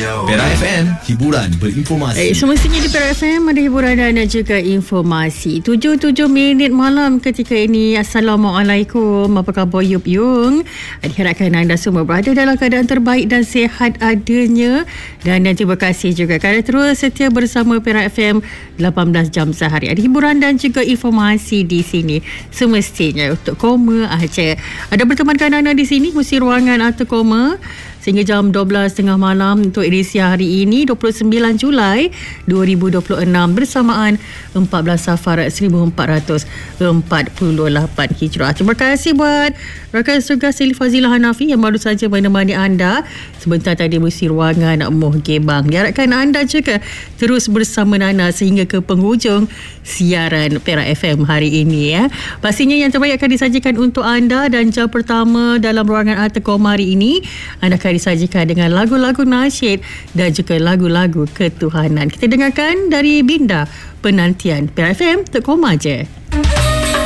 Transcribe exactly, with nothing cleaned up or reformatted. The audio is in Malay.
Perak F M, hiburan berinformasi. Eh, semestinya di Perak F M ada hiburan dan juga informasi. tujuh tujuh minit malam ketika ini. Assalamualaikum. Apa khabar Yup Yung? Diharapkan anda semua berada dalam keadaan terbaik dan sihat adanya. Dan, dan terima kasih juga kerana terus setia bersama Perak F M lapan belas jam sehari. Ada hiburan dan juga informasi di sini. Semestinya untuk koma aja. Ada bertemankan anda di sini, mesti ruangan atau koma sehingga jam dua belas tiga puluh malam untuk edisi hari ini dua puluh sembilan Julai dua ribu dua puluh enam bersamaan empat belas Safar seribu empat ratus empat puluh lapan Hijrah. Terima kasih buat rakan tugas Sili Fazilah Hanafi yang baru saja menemani anda sebentar tadi mesti ruangan Moh Gebang. Diharapkan anda juga terus bersama Nana sehingga ke penghujung siaran Perak F M hari ini ya. Pastinya yang terbaik akan disajikan untuk anda dan jam pertama dalam ruangan Arta Koma hari ini anda akan disajikan dengan lagu-lagu nasyid dan juga lagu-lagu ketuhanan. Kita dengarkan dari Binda Penantian Perak F M, Tok Koma je.